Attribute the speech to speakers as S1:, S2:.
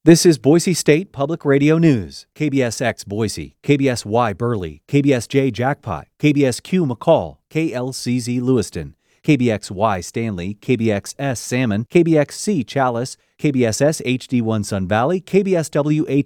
S1: This is Boise State Public Radio News. KBSX Boise, KBSY Burley, KBSJ Jackpot, KBSQ McCall, KLCZ Lewiston, KBXY Stanley, KBXS Salmon, KBXC Chalice, KBSS HD1 Sun Valley, KBSWH